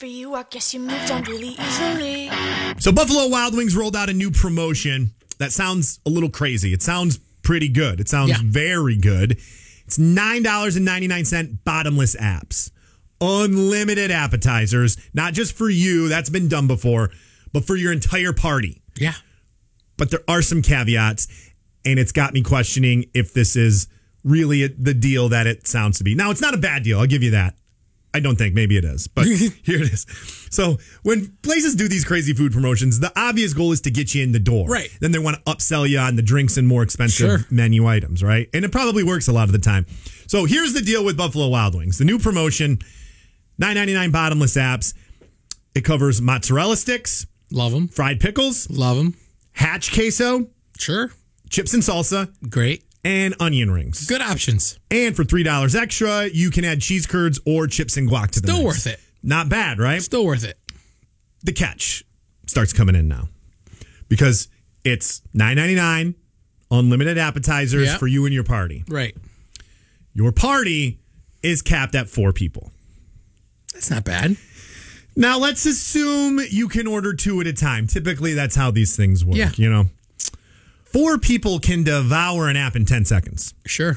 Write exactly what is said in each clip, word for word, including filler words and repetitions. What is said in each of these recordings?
for you. I guess you moved on really easily. So Buffalo Wild Wings rolled out a new promotion that sounds a little crazy. It sounds pretty good. It sounds Yeah. very good. It's nine dollars and ninety-nine cents bottomless apps. Unlimited appetizers, not just for you, that's been done before, but for your entire party. Yeah. But there are some caveats, and it's got me questioning if this is really the deal that it sounds to be. Now, it's not a bad deal. I'll give you that. I don't think. Maybe it is. But here it is. So when places do these crazy food promotions, the obvious goal is to get you in the door. Right. Then they want to upsell you on the drinks and more expensive Sure. menu items, right? And it probably works a lot of the time. So here's the deal with Buffalo Wild Wings. The new promotion, nine ninety-nine bottomless apps. It covers mozzarella sticks, Love them. fried pickles, Love them. hatch queso, Sure. chips and salsa, Great. and onion rings. Good options. And for three dollars extra, you can add cheese curds or chips and guac to the Still mix. worth it. Not bad, right? Still worth it. The catch starts coming in now because it's nine ninety-nine, unlimited appetizers Yeah. for you and your party. Right. Your party is capped at four people. That's not bad. Now, let's assume you can order two at a time. Typically, that's how these things work, Yeah. you know? Four people can devour an app in ten seconds. Sure.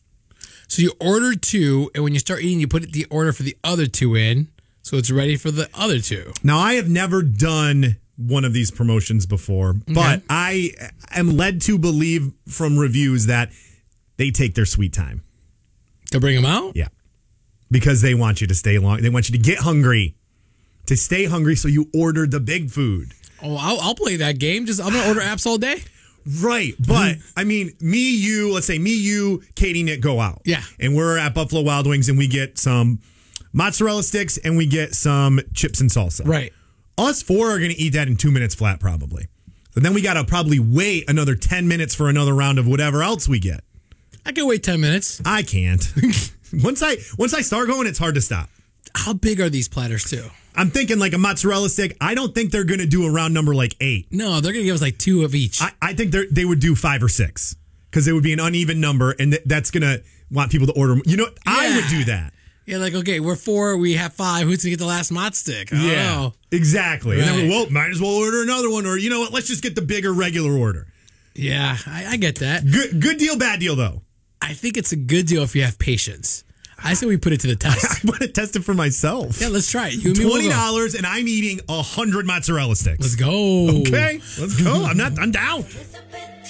So you order two, and when you start eating, you put the order for the other two in, so it's ready for the other two. Now, I have never done one of these promotions before, but Okay. I am led to believe from reviews that they take their sweet time. To bring them out? Yeah. Because they want you to stay long. They want you to get hungry, to stay hungry, so you order the big food. Oh, I'll, I'll play that game. Just I'm gonna order apps all day. Right. But, I mean, me, you, let's say me, you, Katie, Nick go out. Yeah. And we're at Buffalo Wild Wings and we get some mozzarella sticks and we get some chips and salsa. Right. Us four are going to eat that in two minutes flat, probably. So then we got to probably wait another ten minutes for another round of whatever else we get. I can wait ten minutes. I can't. once I once I start going, it's hard to stop. How big are these platters too? I'm thinking like a mozzarella stick. I don't think they're going to do a round number like eight. No, they're gonna give us like two of each. I, I think they they would do five or six because it would be an uneven number, and th- that's going to want people to order. You know, I Yeah. would do that. yeah, like okay, we're four, we have five. Who's gonna get the last mott stick? I don't know. exactly. And then Right. we, well, might as well order another one, or you know what? Let's just get the bigger regular order. Yeah, I, I get that. Good, good deal, bad deal though. I think it's a good deal if you have patience. I say we put it to the test. I want to test it for myself. Yeah, let's try it. You and me will Twenty go. dollars, and I'm eating a hundred mozzarella sticks. Let's go. Okay, let's go. I'm not. I'm down.